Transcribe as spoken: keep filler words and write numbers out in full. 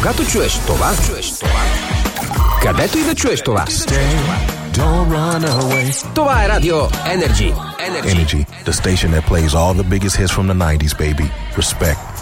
Кога то чуеш това, чуеш това, където и да чуеш това. Don't run away. Това е Радио Energy. Energy, the station that plays all the biggest hits from the nineties, baby. Respect.